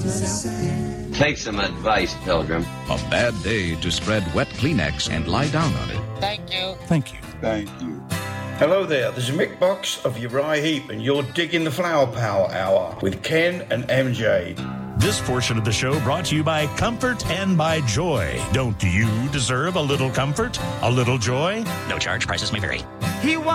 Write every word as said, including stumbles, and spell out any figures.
Take some advice, Pilgrim. A bad day to spread wet Kleenex and lie down on it. Thank you. Thank you. Thank you. Hello there, this is Mick Box of Uriah Heep, and you're digging the Flower Power Hour with Ken and M J. This portion of the show brought to you by Comfort and by Joy. Don't you deserve a little comfort? A little joy? No charge. Prices may vary. He